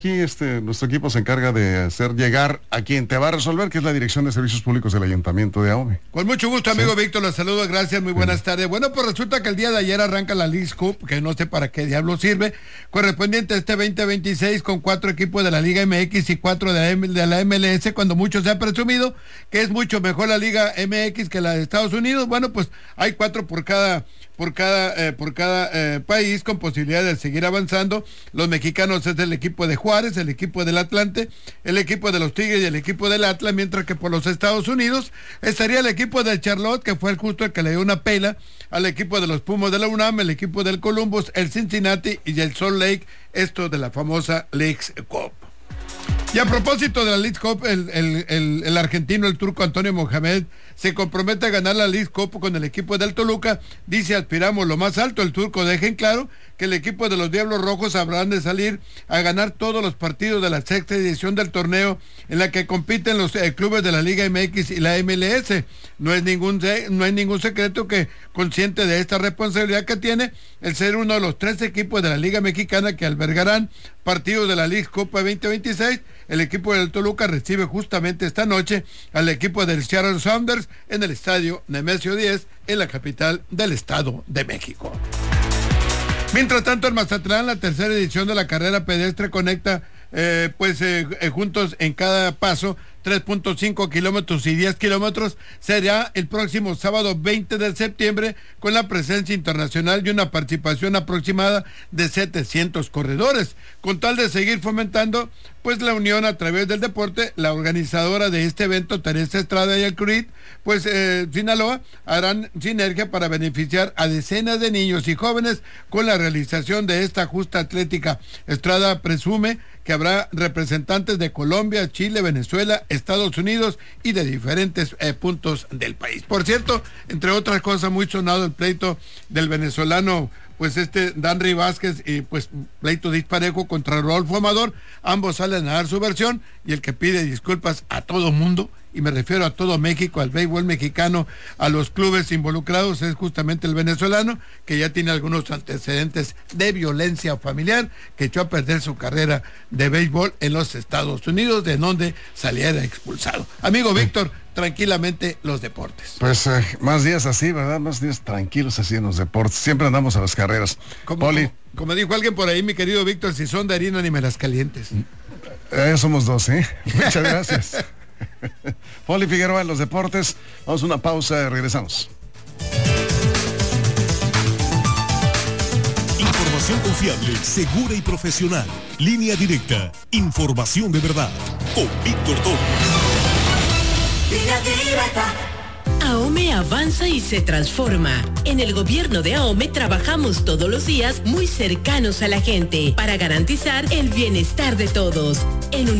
Aquí nuestro equipo se encarga de hacer llegar a quien te va a resolver, que es la Dirección de Servicios Públicos del Ayuntamiento de Ahome. Con mucho gusto, amigo Víctor, los saludo, gracias, muy buenas tardes. Bueno, pues resulta que el día de ayer arranca la Leagues Cup, que no sé para qué diablo sirve, correspondiente a este 2026 con 4 equipos de la Liga MX y 4 de la MLS, cuando mucho se ha presumido que es mucho mejor la Liga MX que la de Estados Unidos. Bueno, pues hay 4 por cada país, con posibilidad de seguir avanzando. Los mexicanos es el equipo de Juárez, el equipo del Atlante, el equipo de los Tigres y el equipo del Atlas, mientras que por los Estados Unidos estaría el equipo del Charlotte, que fue justo el que le dio una pela al equipo de los Pumas de la UNAM, el equipo del Columbus, el Cincinnati y el Salt Lake, esto de la famosa Leagues Cup. Y a propósito de la Leagues Cup, el argentino, el turco Antonio Mohamed, se compromete a ganar la Leagues Cup con el equipo del Toluca. Dice: aspiramos lo más alto. El turco deja en claro que el equipo de los Diablos Rojos habrán de salir a ganar todos los partidos de la 6ª edición del torneo, en la que compiten los clubes de la Liga MX y la MLS. No hay ningún secreto que, consciente de esta responsabilidad que tiene, el ser uno de los 3 equipos de la Liga Mexicana que albergarán partidos de la Leagues Cup 2026, el equipo del Toluca recibe justamente esta noche al equipo del Seattle Sounders en el estadio Nemesio 10 en la capital del Estado de México. Mientras tanto, en Mazatlán, la 3ª edición de la carrera pedestre conecta juntos en cada paso 3.5 kilómetros y 10 kilómetros. Será el próximo sábado 20 de septiembre, con la presencia internacional y una participación aproximada de 700 corredores. Con tal de seguir fomentando pues la unión a través del deporte, la organizadora de este evento, Teresa Estrada y el CRIT, Sinaloa, harán sinergia para beneficiar a decenas de niños y jóvenes con la realización de esta justa atlética. Estrada presume que habrá representantes de Colombia, Chile, Venezuela, Estados Unidos y de diferentes puntos del país. Por cierto, entre otras cosas, muy sonado el pleito del venezolano Danry Vázquez, y pleito disparejo contra Rodolfo Amador. Ambos salen a dar su versión, y el que pide disculpas a todo mundo, y me refiero a todo México, al béisbol mexicano, a los clubes involucrados, es justamente el venezolano, que ya tiene algunos antecedentes de violencia familiar, que echó a perder su carrera de béisbol en los Estados Unidos, de donde saliera expulsado. Amigo Víctor, tranquilamente los deportes. Más días así, ¿verdad? Más días tranquilos así en los deportes. Siempre andamos a las carreras. Como dijo alguien por ahí, mi querido Víctor, si son de harina ni me las calientes. Somos 2, ¿eh? Muchas gracias. Poli Figueroa en los deportes. Vamos a una pausa y regresamos. Información confiable, segura y profesional. Línea directa. Información de verdad. Con Víctor Torres. Línea directa. Ahome avanza y se transforma. En el gobierno de Ahome trabajamos todos los días muy cercanos a la gente para garantizar el bienestar de todos. En